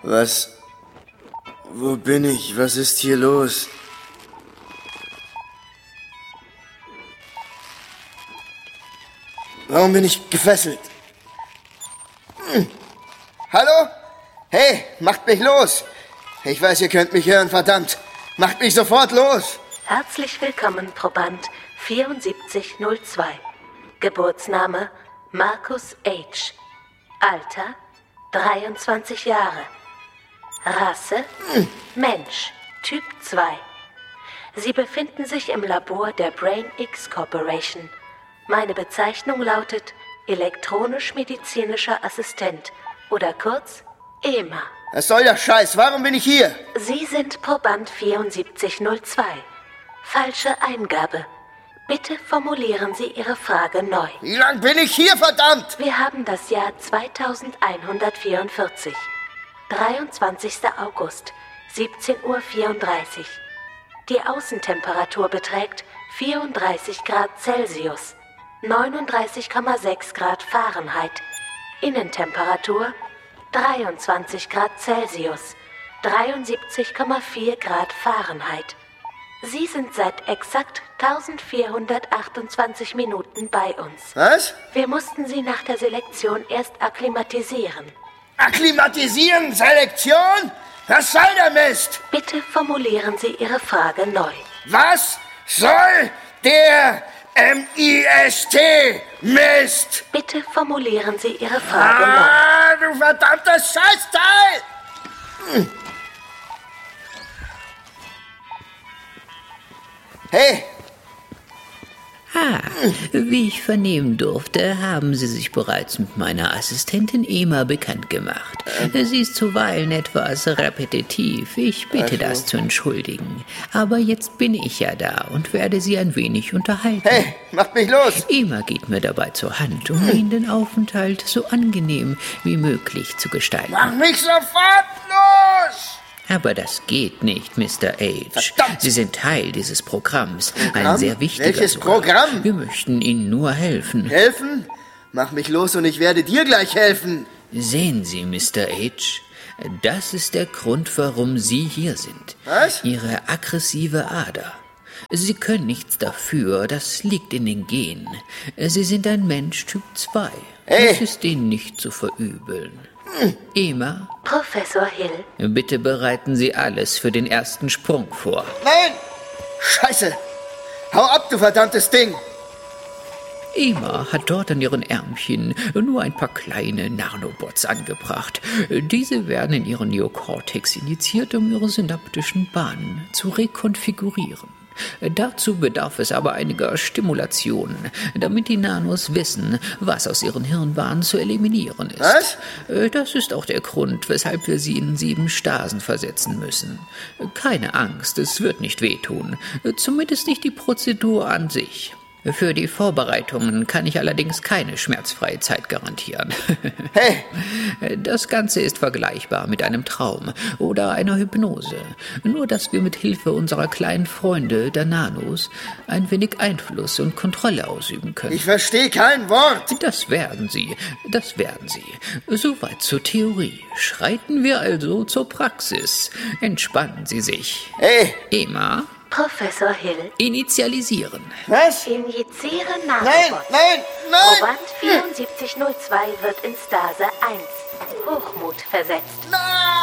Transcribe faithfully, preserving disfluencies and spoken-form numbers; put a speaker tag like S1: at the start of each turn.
S1: Was? Wo bin ich? Was ist hier los? Warum bin ich gefesselt? Hm. Hallo? Hey, macht mich los! Ich weiß, ihr könnt mich hören, verdammt! Macht mich sofort los!
S2: Herzlich willkommen, Proband vierundsiebzig null zwei. Geburtsname Marcus H. Alter dreiundzwanzig Jahre. Rasse hm. Mensch, Typ zwei. Sie befinden sich im Labor der BrainX Corporation. Meine Bezeichnung lautet elektronisch-medizinischer Assistent oder kurz E M A.
S1: Was soll der Scheiß? Warum bin ich hier?
S2: Sie sind Proband vierundsiebzig null zwei. Falsche Eingabe. Bitte formulieren Sie Ihre Frage neu.
S1: Wie lang bin ich hier, verdammt?
S2: Wir haben das Jahr zweitausendeinhundertvierundvierzig. dreiundzwanzigster August, siebzehn Uhr vierunddreißig. Die Außentemperatur beträgt vierunddreißig Grad Celsius, neununddreißig Komma sechs Grad Fahrenheit. Innentemperatur dreiundzwanzig Grad Celsius, dreiundsiebzig Komma vier Grad Fahrenheit. Sie sind seit exakt eintausendvierhundertachtundzwanzig Minuten bei uns.
S1: Was?
S2: Wir mussten Sie nach der Selektion erst akklimatisieren.
S1: Akklimatisieren? Selektion? Was soll der Mist?
S2: Bitte formulieren Sie Ihre Frage neu.
S1: Was soll der M I S T Mist?
S2: Bitte formulieren Sie Ihre Frage neu.
S1: Ah, du verdammtes Scheißteil! Hm. Hey!
S3: Ah, wie ich vernehmen durfte, haben Sie sich bereits mit meiner Assistentin E M A bekannt gemacht. Sie ist zuweilen etwas repetitiv, ich bitte das zu entschuldigen. Aber jetzt bin ich ja da und werde Sie ein wenig unterhalten.
S1: Hey, macht mich los!
S3: E M A geht mir dabei zur Hand, um Ihnen den Aufenthalt so angenehm wie möglich zu gestalten.
S1: Mach mich sofort los!
S3: Aber das geht nicht, Mister H.
S1: Verdammt.
S3: Sie sind Teil dieses Programms.
S1: Programm?
S3: Ein sehr wichtiger
S1: Welches
S3: sogar.
S1: Programm?
S3: Wir möchten Ihnen nur helfen.
S1: Helfen? Mach mich los und ich werde dir gleich helfen.
S3: Sehen Sie, Mister H., das ist der Grund, warum Sie hier sind.
S1: Was?
S3: Ihre aggressive Ader. Sie können nichts dafür, das liegt in den Genen. Sie sind ein Mensch Typ zwei.
S1: Hey.
S3: Das ist Ihnen nicht zu verübeln. Hm. E M A?
S2: Professor Hill.
S3: Bitte bereiten Sie alles für den ersten Sprung vor.
S1: Nein! Scheiße! Hau ab, du verdammtes Ding!
S3: E M A hat dort an ihren Ärmchen nur ein paar kleine Nanobots angebracht. Diese werden in ihren Neokortex injiziert, um ihre synaptischen Bahnen zu rekonfigurieren. Dazu bedarf es aber einiger Stimulationen, damit die Nanos wissen, was aus ihren Hirnbahnen zu eliminieren ist.
S1: Was?
S3: Das ist auch der Grund, weshalb wir sie in sieben Stasen versetzen müssen. Keine Angst, es wird nicht wehtun. Zumindest nicht die Prozedur an sich. Für die Vorbereitungen kann ich allerdings keine schmerzfreie Zeit garantieren.
S1: Hey!
S3: Das Ganze ist vergleichbar mit einem Traum oder einer Hypnose. Nur, dass wir mit Hilfe unserer kleinen Freunde, der Nanos, ein wenig Einfluss und Kontrolle ausüben können.
S1: Ich verstehe kein Wort!
S3: Das werden Sie, das werden Sie. Soweit zur Theorie. Schreiten wir also zur Praxis. Entspannen Sie sich.
S1: Hey!
S3: E M A?
S2: Professor Hill.
S3: Initialisieren.
S1: Was?
S2: Injiziere
S1: Nein,
S2: Nanobots.
S1: nein, nein!
S2: Proband vierundsiebzig null zwei wird in Stase eins. Hochmut versetzt.
S1: Nein!